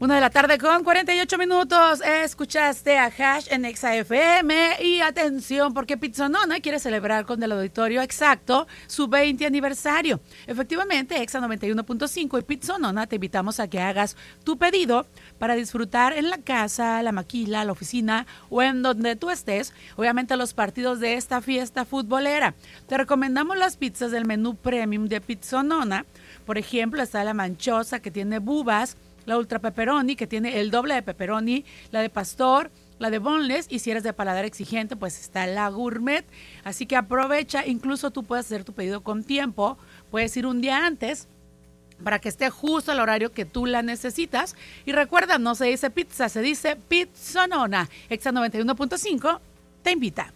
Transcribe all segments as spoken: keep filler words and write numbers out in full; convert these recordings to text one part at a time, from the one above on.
Una de la tarde con cuarenta y ocho minutos. Escuchaste a Hash en Exa F M. Y atención, porque Pizzonona quiere celebrar con el auditorio exacto su veinte aniversario. Efectivamente, Exa noventa y uno punto cinco y Pizzonona te invitamos a que hagas tu pedido para disfrutar en la casa, la maquila, la oficina o en donde tú estés, obviamente los partidos de esta fiesta futbolera. Te recomendamos las pizzas del menú premium de Pizzonona. Por ejemplo, está la manchosa que tiene bubas, la ultra pepperoni que tiene el doble de pepperoni, la de pastor, la de boneless, y si eres de paladar exigente, pues está la gourmet. Así que aprovecha, incluso tú puedes hacer tu pedido con tiempo, puedes ir un día antes para que esté justo al horario que tú la necesitas. Y recuerda, no se dice pizza, se dice Pizzonona. Exa noventa y uno punto cinco te invita.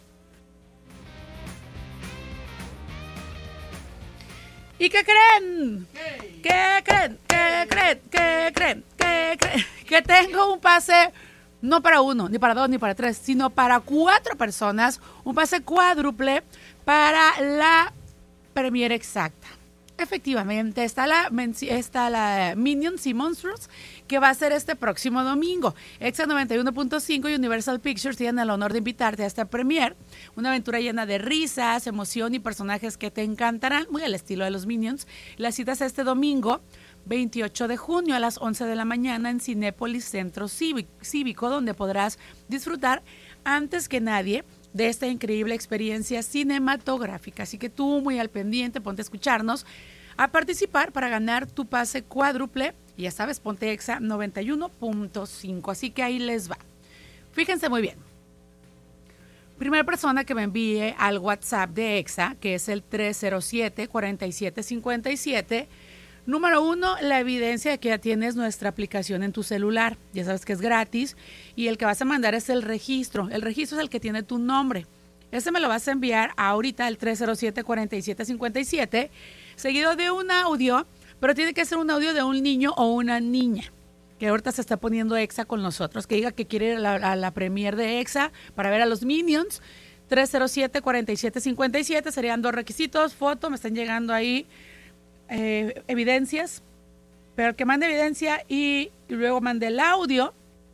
¿Y qué creen? Hey. ¿Qué creen? ¿Qué creen? ¿Qué creen? ¿Qué creen? Que tengo un pase no para uno, ni para dos, ni para tres, sino para cuatro personas, un pase cuádruple para la premiere exacta. Efectivamente, está la, está la Minions y Monsters, que va a ser este próximo domingo. Exa noventa y uno punto cinco y Universal Pictures tienen el honor de invitarte a esta premiere, una aventura llena de risas, emoción y personajes que te encantarán, muy al estilo de los Minions. La cita es este domingo, veintiocho de junio a las once de la mañana en Cinépolis Centro Cívico, donde podrás disfrutar antes que nadie de esta increíble experiencia cinematográfica. Así que tú muy al pendiente, ponte a escucharnos, a participar para ganar tu pase cuádruple. Y ya sabes, ponte Exa noventa y uno punto cinco. Así que ahí les va. Fíjense muy bien. Primera persona que me envíe al WhatsApp de Exa, que es el tres cero siete, cuarenta y siete cincuenta y siete. Número uno, la evidencia de que ya tienes nuestra aplicación en tu celular. Ya sabes que es gratis. Y el que vas a mandar es el registro. El registro es el que tiene tu nombre. Ese me lo vas a enviar ahorita al tres cero siete, cuarenta y siete cincuenta y siete, seguido de un audio, pero tiene que ser un audio de un niño o una niña, que ahorita se está poniendo Exa con nosotros, que diga que quiere ir a la, a la premiere de Exa para ver a los Minions. tres cero siete, cuarenta y siete cincuenta y siete, serían dos requisitos, foto, me están llegando ahí eh, evidencias, pero el que mande evidencia y, y luego mande el audio,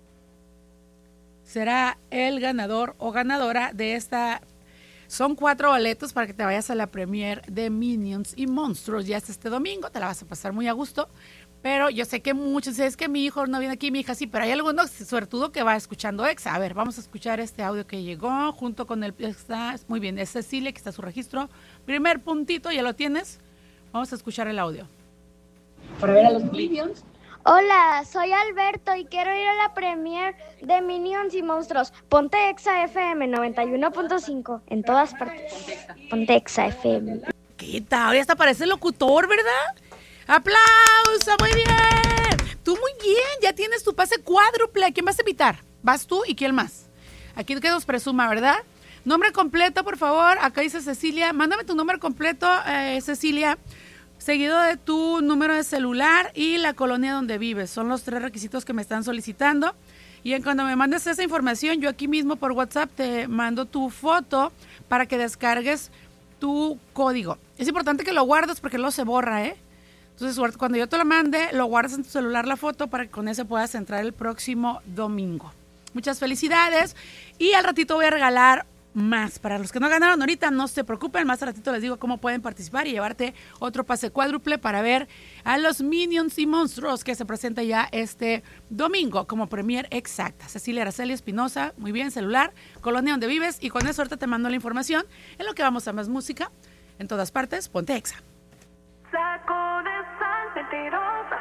será el ganador o ganadora de esta. Son cuatro boletos para que te vayas a la premiere de Minions y Monstruos. Ya es este domingo, te la vas a pasar muy a gusto. Pero yo sé que muchos dicen, es que mi hijo no viene aquí, mi hija sí, pero hay algunos suertudo que va escuchando Exa. A ver, vamos a escuchar este audio que llegó junto con el... Está, muy bien, es Cecilia, que está su registro. Primer puntito, ¿ya lo tienes? Vamos a escuchar el audio. Para ver a los Minions. Hola, soy Alberto y quiero ir a la premiere de Minions y Monstruos. Ponte Exa F M noventa y uno punto cinco en todas partes. Ponte Exa F M. ¿Qué tal? Ya hasta parece locutor, ¿verdad? ¡Aplauso! ¡Muy bien! Tú muy bien, ya tienes tu pase cuádruple. ¿A quién vas a invitar? ¿Vas tú y quién más? Aquí que nos presuma, ¿verdad? Nombre completo, por favor. Acá dice Cecilia. Mándame tu nombre completo, eh, Cecilia, seguido de tu número de celular y la colonia donde vives. Son los tres requisitos que me están solicitando. Y en cuando me mandes esa información, yo aquí mismo por WhatsApp te mando tu foto para que descargues tu código. Es importante que lo guardes porque luego se borra, ¿eh? Entonces, cuando yo te lo mande, lo guardas en tu celular la foto para que con ese puedas entrar el próximo domingo. Muchas felicidades. Y al ratito voy a regalar más. Para los que no ganaron ahorita, no se preocupen, más al ratito les digo cómo pueden participar y llevarte otro pase cuádruple para ver a los Minions y Monstruos que se presenta ya este domingo como premiere exacta. Cecilia Araceli Espinosa, muy bien, celular, colonia donde vives, y con eso ahorita te mando la información en lo que vamos a más música. En todas partes, ponte Exa. Saco de sal mentirosa.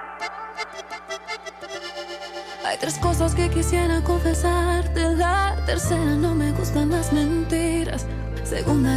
Hay tres cosas que quisiera confesarte. La tercera, no me gustan las mentiras. Segunda,